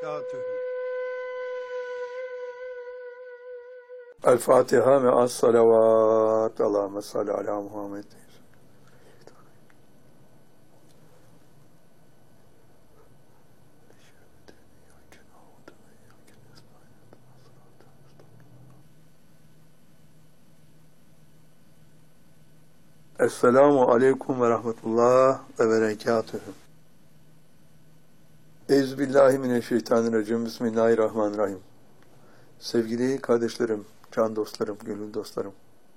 berekatühü. El Fatiha ve as-salavat. Allahümme salli ala Muhammed. Esselamu aleyküm ve rahmetullah ve berekatühü. Euzubillahimineşşeytanirracim. Bismillahirrahmanirrahim. Sevgili kardeşlerim, can dostlarım, gönül dostlarım,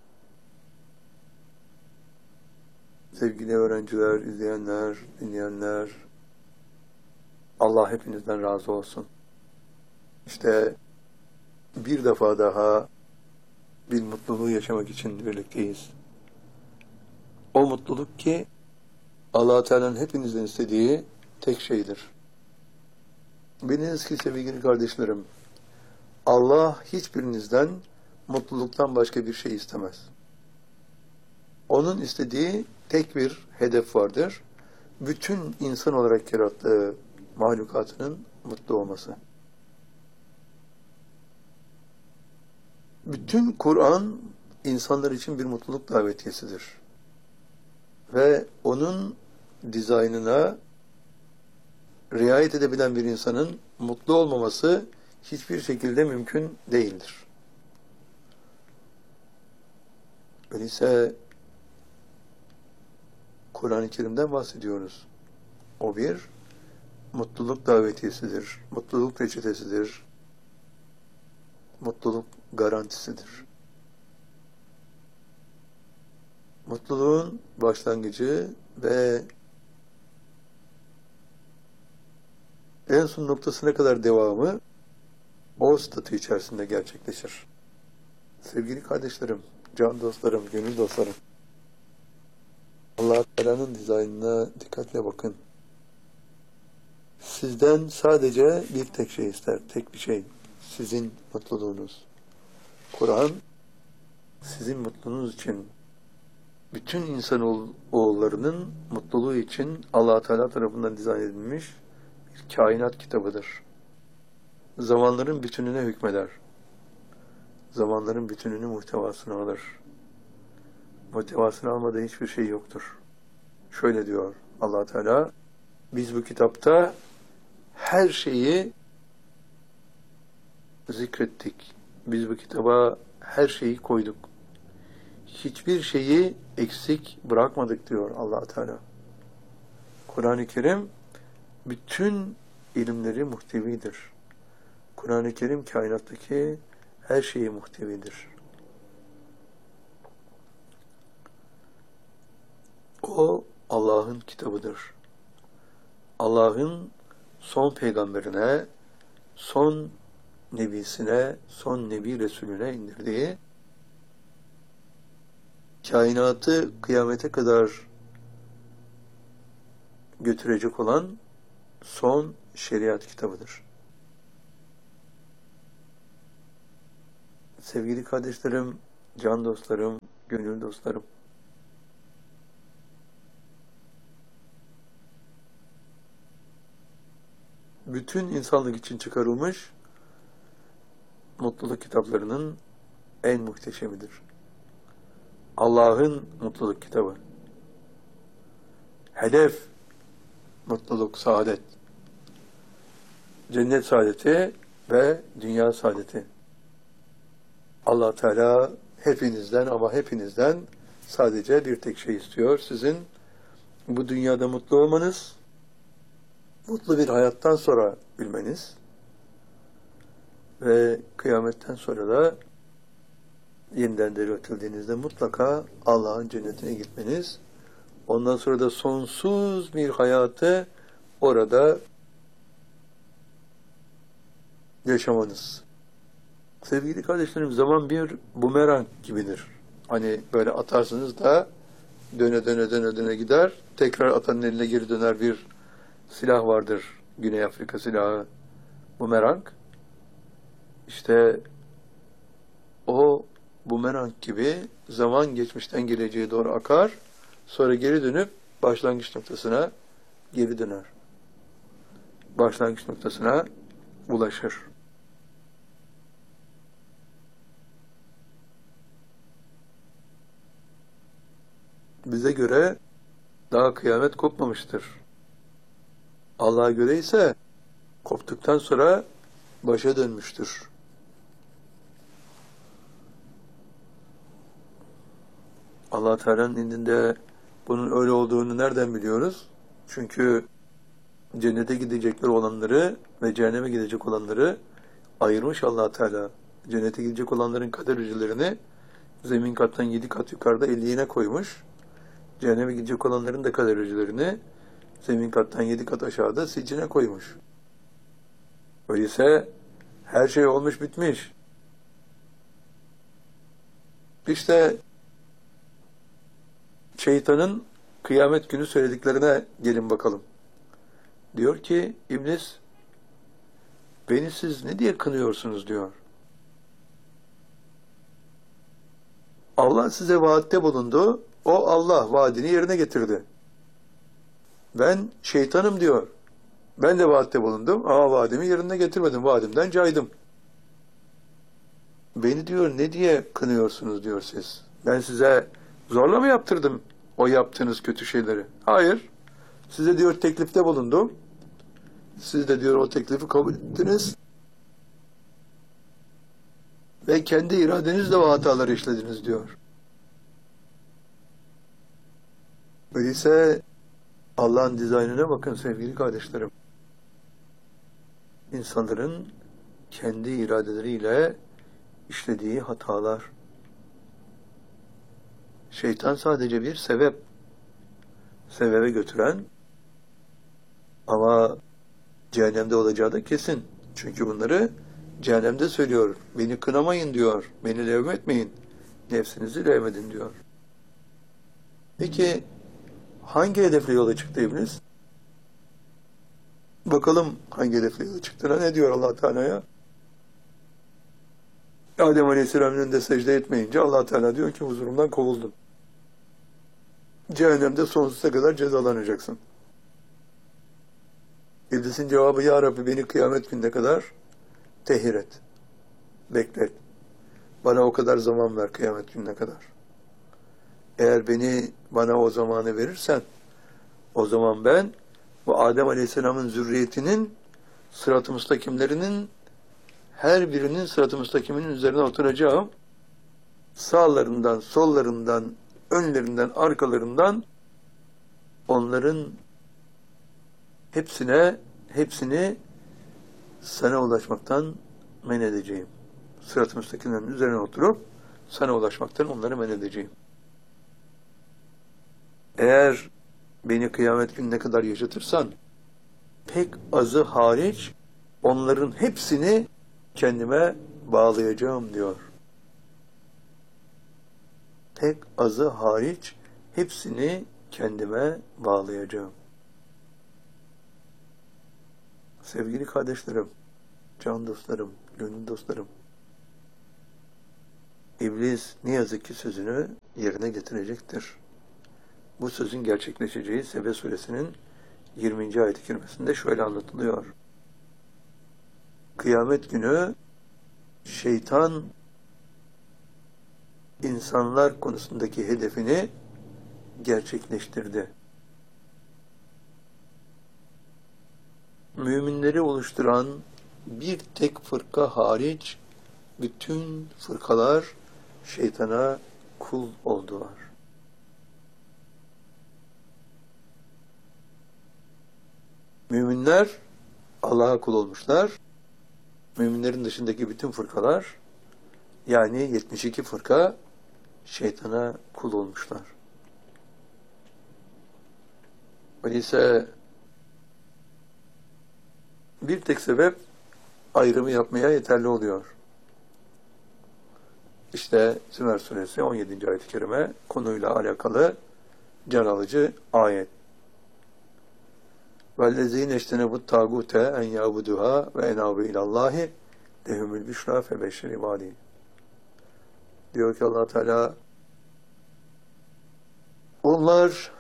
sevgili öğrenciler, izleyenler, dinleyenler, Allah hepinizden razı olsun. İşte bir defa daha bir mutluluğu yaşamak için birlikteyiz. O mutluluk ki Allah-u Teala'nın hepinizden istediği tek şeydir. Biliniz ki sevgili kardeşlerim, Allah hiçbirinizden mutluluktan başka bir şey istemez. Onun istediği tek bir hedef vardır. Bütün insan olarak yarattığı mahlukatının mutlu olması. Bütün Kur'an insanlar için bir mutluluk davetiyesidir. Ve onun dizaynına riayet edebilen bir insanın mutlu olmaması hiçbir şekilde mümkün değildir. Öyleyse Kur'an-ı Kerim'den bahsediyoruz. O bir mutluluk davetiyesidir, mutluluk reçetesidir, mutluluk garantisidir. Mutluluğun başlangıcı ve en son noktasına kadar devamı o statü içerisinde gerçekleşir. Sevgili kardeşlerim, can dostlarım, gönül dostlarım, Allah-u Teala'nın dizaynına dikkatle bakın. Sizden sadece bir tek şey ister, tek bir şey. Sizin mutluluğunuz. Kur'an, sizin mutluluğunuz için, bütün insanoğullarının mutluluğu için Allah-u Teala tarafından dizayn edilmiş bir kainat kitabıdır. Zamanların bütününe hükmeder. Zamanların bütününü muhtevasına alır. Muhtevasını almadığı hiçbir şey yoktur. Şöyle diyor Allah Teala, biz bu kitapta her şeyi zikrettik. Biz bu kitaba her şeyi koyduk. Hiçbir şeyi eksik bırakmadık diyor Allah Teala. Kur'an-ı Kerim bütün ilimleri muhtevidir. Kur'an-ı Kerim kainattaki her şeyi muhtevidir. O Allah'ın kitabıdır. Allah'ın son peygamberine, son nebisine, son nebi resulüne indirdiği, kainatı kıyamete kadar götürecek olan son şeriat kitabıdır. Sevgili kardeşlerim, can dostlarım, gönül dostlarım, bütün insanlık için çıkarılmış mutluluk kitaplarının en muhteşemidir. Allah'ın mutluluk kitabı. Hedef, mutluluk, saadet. Cennet saadeti ve dünya saadeti. Allah Teala hepinizden ama hepinizden sadece bir tek şey istiyor. Sizin bu dünyada mutlu olmanız, mutlu bir hayattan sonra bilmeniz ve kıyametten sonra da yeniden devletildiğinizde mutlaka Allah'ın cennetine gitmeniz, ondan sonra da sonsuz bir hayatı orada yaşamanız. Sevgili kardeşlerim, zaman bir bumerang gibidir. Hani böyle atarsınız da döne gider, tekrar atanın eline geri döner bir silah vardır. Güney Afrika silahı, bumerang. İşte o bumerang gibi zaman geçmişten geleceğe doğru akar, sonra geri dönüp başlangıç noktasına geri döner. Başlangıç noktasına bulaşır. Bize göre daha kıyamet kopmamıştır. Allah'a göre ise koptuktan sonra başa dönmüştür. Allah Teala'nın indinde bunun öyle olduğunu nereden biliyoruz? Çünkü cennete gidecekler olanları ve cehenneme gidecek olanları ayırmış Allah Teala. Cennete gidecek olanların kader hücrelerini zemin kattan 7 kat yukarıda elliğine koymuş. Cehenneme gidecek olanların da kader hücrelerini zemin kattan 7 kat aşağıda siccine koymuş. Öyleyse her şey olmuş bitmiş. İşte şeytanın kıyamet günü söylediklerine gelin bakalım. Diyor ki İblis, beni siz ne diye kınıyorsunuz diyor. Allah size vaatte bulundu, o Allah vaadini yerine getirdi. Ben şeytanım diyor. Ben de vaatte bulundum ama vaadimi yerine getirmedim, vaadimden caydım. Beni diyor ne diye kınıyorsunuz diyor siz. Ben size zorla mı yaptırdım o yaptığınız kötü şeyleri? Hayır. Size diyor teklifte bulundum. Siz de diyor o teklifi kabul ettiniz. Ve kendi iradenizle o hataları işlediniz diyor. Öyleyse Allah'ın dizaynına bakın sevgili kardeşlerim. İnsanların kendi iradeleriyle işlediği hatalar. Şeytan sadece bir sebep. Sebebe götüren ama cehennemde olacağı da kesin. Çünkü bunları cehennemde söylüyor. Beni kınamayın diyor. Beni levmetmeyin. Nefsinizi levmedin diyor. Peki hangi hedefle yola çıktı İblis? Bakalım hangi hedefle yola çıktığına ne diyor Allah Teala'ya? Adem Aleyhisselam'ın önünde secde etmeyince Allah Teala diyor ki huzurumdan kovuldun. Cehennemde sonsuza kadar cezalanacaksın. İblisin cevabı ya Rabbi beni kıyamet gününe kadar tehir et. Beklet. Bana o kadar zaman ver kıyamet gününe kadar. Eğer bana o zamanı verirsen o zaman ben bu Adem Aleyhisselam'ın zürriyetinin sırat-ı müstakimlerinin her birinin sırat-ı müstakiminin üzerine oturacağım. Sağlarından, sollarından, önlerinden, arkalarından onların hepsini sana ulaşmaktan men edeceğim. Sırat-ı müstakimlerin üzerine oturup sana ulaşmaktan onları men edeceğim. Eğer beni kıyamet gününe kadar yaşatırsan pek azı hariç onların hepsini kendime bağlayacağım diyor. Pek azı hariç hepsini kendime bağlayacağım. Sevgili kardeşlerim, can dostlarım, gönül dostlarım, İblis ne yazık ki sözünü yerine getirecektir. Bu sözün gerçekleşeceği Sebe suresinin 20. ayet-i kerimesinde şöyle anlatılıyor. Kıyamet günü şeytan insanlar konusundaki hedefini gerçekleştirdi. Müminleri oluşturan bir tek fırka hariç bütün fırkalar şeytana kul oldular. Müminler Allah'a kul olmuşlar. Müminlerin dışındaki bütün fırkalar yani 72 fırka şeytana kul olmuşlar. Öyleyse bir tek sebep ayrımı yapmaya yeterli oluyor. İşte Zümer suresi 17. ayet-i kerime konuyla alakalı can alıcı ayet. وَالَّذ۪ينَ اجْتَنَبُوا الطَّاغُوتَ اَنْ يَعْبُدُهَا وَاَنَابُوا اِلَى اللّٰهِ لَهُمُ الْبِشْرَى فَبَشِّرْ عِبَادِهِ. Diyor ki Allah Teala, onlar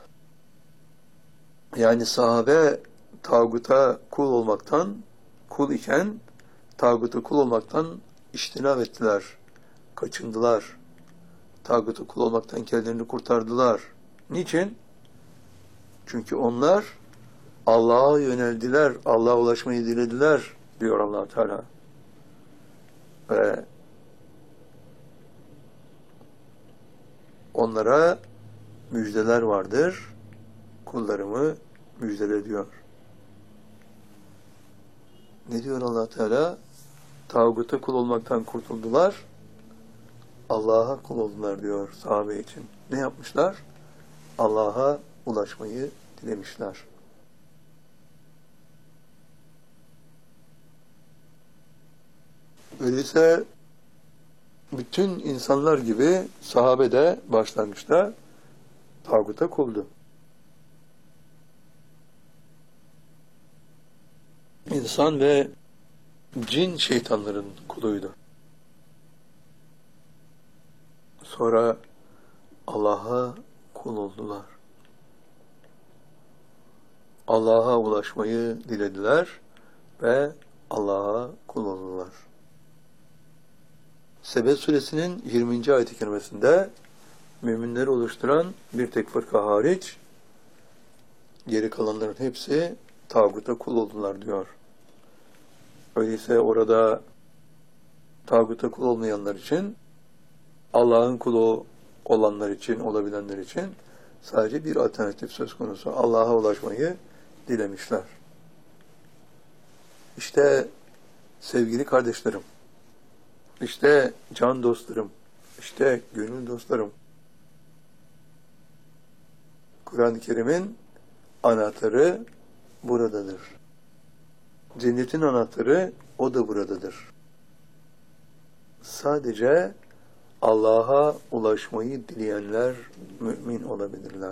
yani sahabe tağuta kul olmaktan, kul iken tağuta kul olmaktan iştinab ettiler, kaçındılar. Tağuta kul olmaktan kendilerini kurtardılar. Niçin? Çünkü onlar Allah'a yöneldiler, Allah'a ulaşmayı dilediler diyor Allah Teala. Ve onlara müjdeler vardır. Kullarımı müjdele diyor. Ne diyor Allah Teala? Tağuta kul olmaktan kurtuldular. Allah'a kul oldular diyor sahabe için. Ne yapmışlar? Allah'a ulaşmayı dilemişler. Öyleyse bütün insanlar gibi sahabe de başlangıçta tağuta kuldu. İnsan ve cin şeytanların kuluydu. Sonra Allah'a kul oldular. Allah'a ulaşmayı dilediler ve Allah'a kul oldular. Sebe suresinin 20. ayet-i kerimesinde müminleri oluşturan bir tek fırka hariç geri kalanların hepsi tağuta kul oldular diyor. Öyleyse orada tağuta kul olmayanlar için, Allah'ın kulu olanlar için, olabilenler için sadece bir alternatif söz konusu. Allah'a ulaşmayı dilemişler. İşte sevgili kardeşlerim, işte can dostlarım, işte gönül dostlarım. Kur'an-ı Kerim'in anahtarı buradadır. Cennetin anahtarı o da buradadır. Sadece Allah'a ulaşmayı dileyenler mümin olabilirler.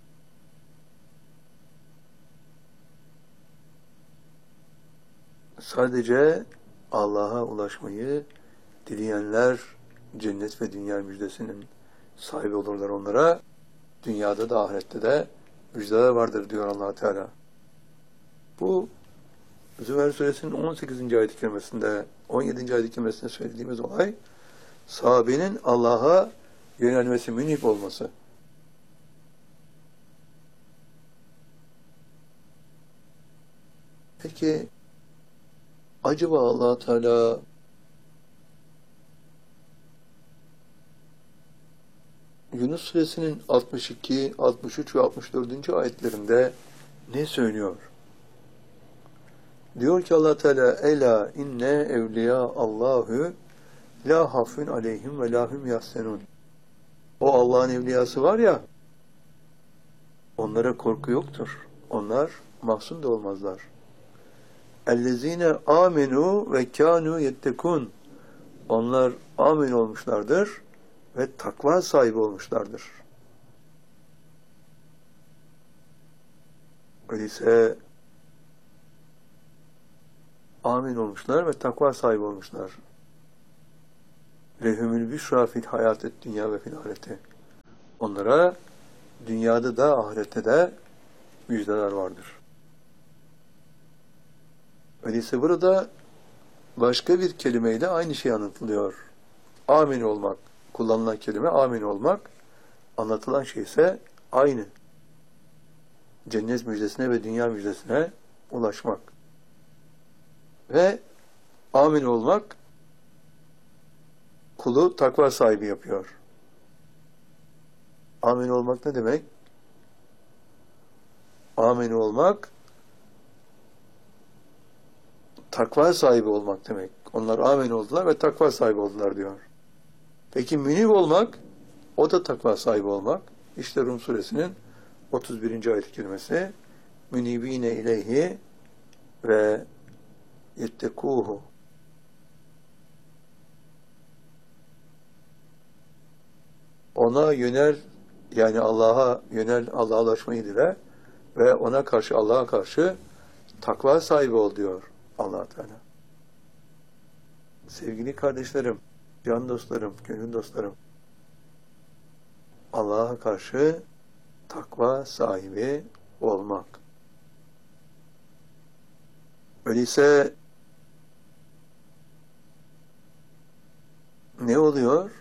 Sadece Allah'a ulaşmayı dileyenler cennet ve dünya müjdesinin sahibi olurlar onlara. Dünyada da ahirette de müjdeler vardır diyor Allah Teala. Bu Zümer suresinin 18. ayet-i kerimesinde, 17. ayet-i kerimesinde söylediğimiz olay, sahabenin Allah'a yönelmesi, münip olması. Peki, acaba Allah Teala Yunus suresinin 62, 63 ve 64. ayetlerinde ne söylüyor? Diyor ki Allah Teala: "Ela inne evliya Allahu la hafun aleyhim ve lahum yahsenun." O Allah'ın evliyası var ya, onlara korku yoktur. Onlar mahzun da olmazlar. Ellezine amenu ve kanu yettekun. Onlar amin olmuşlardır ve takva sahibi olmuşlardır. Öyleyse amin olmuşlar ve takva sahibi olmuşlar. Lehumül büşra fil hayatet dünya ve fil ahireti. Onlara dünyada da ahirette de müjdeler vardır. Öyleyse burada başka bir kelimeyle aynı şey anlatılıyor. Amin olmak, kullanılan kelime amin olmak, anlatılan şey ise aynı. Cennet müjdesine ve dünya müjdesine ulaşmak. Ve amin olmak, kulu takva sahibi yapıyor. Amin olmak ne demek? Amin olmak, takva sahibi olmak demek. Onlar amin oldular ve takva sahibi oldular diyor. Peki münib olmak, o da takva sahibi olmak. İşte Rum suresinin 31. ayet-i kerimesi: "Münibine ileyhi ve yettekuhu." Ona yönel, yani Allah'a yönel, Allah'a ulaşmayı dile ve ona karşı, Allah'a karşı takva sahibi ol diyor Allah Teala. Sevgili kardeşlerim, can dostlarım, gönül dostlarım, Allah'a karşı takva sahibi olmak. Öyleyse oluyor?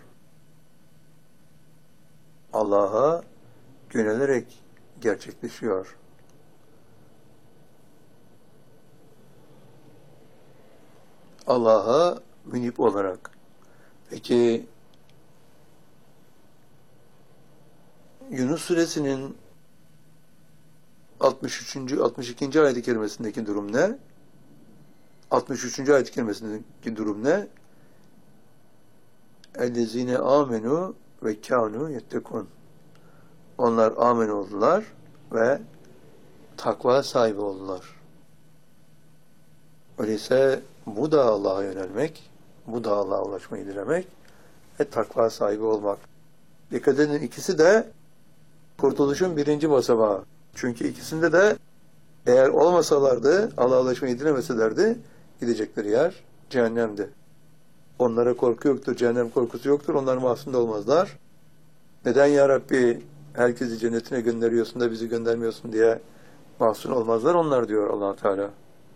Allah'a yönelerek gerçekleşiyor. Allah'a münip olarak. Peki Yunus suresinin 63. 62. ayet-i kerimesindeki durum ne? 63. ayet-i kerimesindeki durum ne? اَلَّذ۪ينَ آمَنُوا ve kânû yettekûn. Onlar amen oldular ve takva sahibi oldular. Öyleyse bu da Allah'a yönelmek, bu da Allah'a ulaşmayı dilemek ve takva sahibi olmak. Dikkat edin, ikisi de kurtuluşun birinci basamağı. Çünkü ikisinde de eğer olmasalardı, Allah'a ulaşmayı dilemeselerdi, gidecekleri yer cehennemdi. Onlara korku yoktur, cehennem korkusu yoktur, onlar mahzun da olmazlar. Neden ya Rabbi herkesi cennetine gönderiyorsun da bizi göndermiyorsun diye mahzun olmazlar onlar, diyor Allah Teala.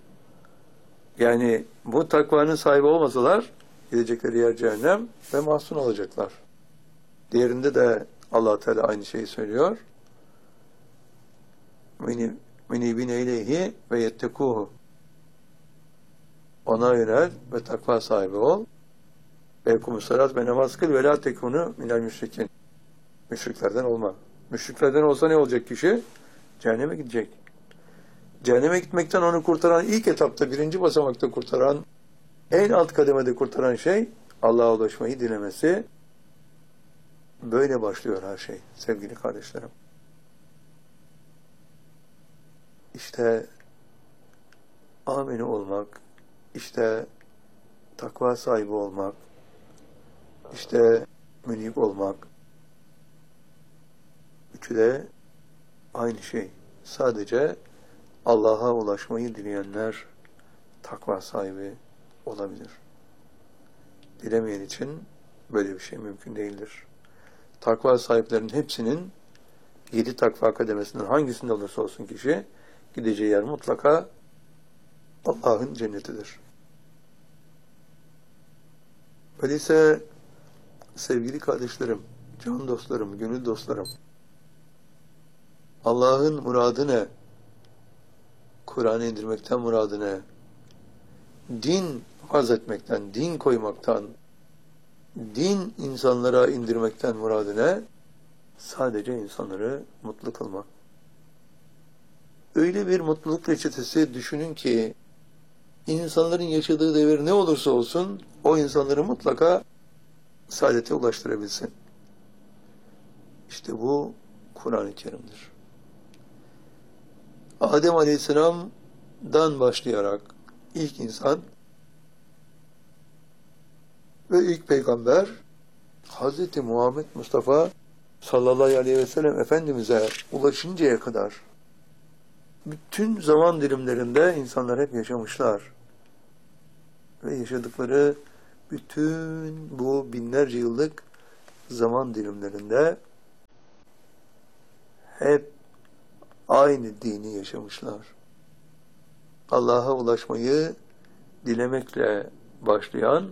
Yani bu takvanın sahibi olmasalar gidecekleri yer cehennem ve mahzun olacaklar. Diğerinde de Allah Teala aynı şeyi söylüyor. Menibine ileyhi ve yettekuhu. Ona yönel ve takva sahibi ol. Ve kumussalat ve namaz kıl ve la tekunu minel müşrikin. Müşriklerden olma. Müşriklerden olsa ne olacak kişi? Cehenneme gidecek. Cehenneme gitmekten onu kurtaran ilk etapta, birinci basamakta kurtaran, en alt kademede kurtaran şey Allah'a ulaşmayı dilemesi. Böyle başlıyor her şey sevgili kardeşlerim. İşte ameni olmak, işte takva sahibi olmak, işte münib olmak. Üçü de aynı şey. Sadece Allah'a ulaşmayı dileyenler takva sahibi olabilir. Dilemeyen için böyle bir şey mümkün değildir. Takva sahiplerinin hepsinin 7 takva kademesinden hangisinde olursa olsun kişi, gideceği yer mutlaka Allah'ın cennetidir. Öyleyse sevgili kardeşlerim, can dostlarım, gönül dostlarım, Allah'ın muradı ne? Kur'an'ı indirmekten muradı ne? Din farz etmekten, din koymaktan, din insanlara indirmekten muradı ne? Sadece insanları mutlu kılmak. Öyle bir mutluluk reçetesi düşünün ki, insanların yaşadığı devir ne olursa olsun, o insanları mutlaka saadete ulaştırabilsin. İşte bu Kur'an-ı Kerim'dir. Adem Aleyhisselam'dan başlayarak ilk insan ve ilk peygamber Hz. Muhammed Mustafa sallallahu aleyhi ve sellem Efendimiz'e ulaşıncaya kadar bütün zaman dilimlerinde insanlar hep yaşamışlar. Ve yaşadıkları bütün bu binlerce yıllık zaman dilimlerinde hep aynı dini yaşamışlar. Allah'a ulaşmayı dilemekle başlayan,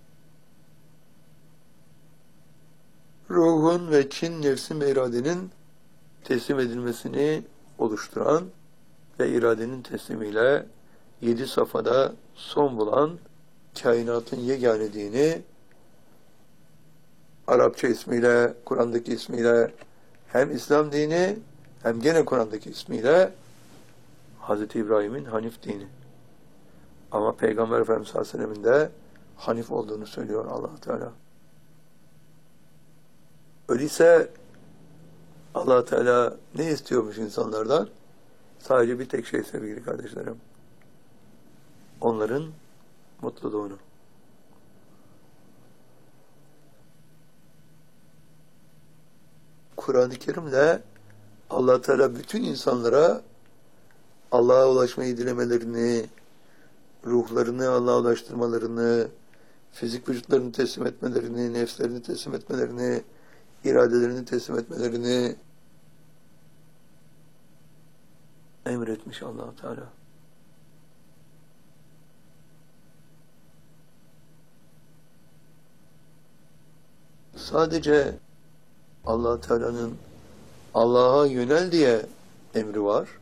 ruhun ve Çin nefsin ve iradenin teslim edilmesini oluşturan ve iradenin teslimiyle 7 safhada son bulan kainatın yegane dini, Arapça ismiyle, Kur'an'daki ismiyle hem İslam dini hem gene Kur'an'daki ismiyle Hz. İbrahim'in Hanif dini. Ama Peygamber Efendimiz sallallahu aleyhi ve sellem'in de Hanif olduğunu söylüyor Allah Teala. Öyleyse Allah Teala ne istiyormuş insanlardan? Sadece bir tek şey sevgili kardeşlerim. Onların mutluluğunu. Kur'an-ı Kerim'le Allah Teala bütün insanlara Allah'a ulaşmayı dilemelerini, ruhlarını Allah'a ulaştırmalarını, fizik vücutlarını teslim etmelerini, nefslerini teslim etmelerini, iradelerini teslim etmelerini emretmiş Allah Teala. sadece Allah Teala'nın Allah'a yönel diye emri var.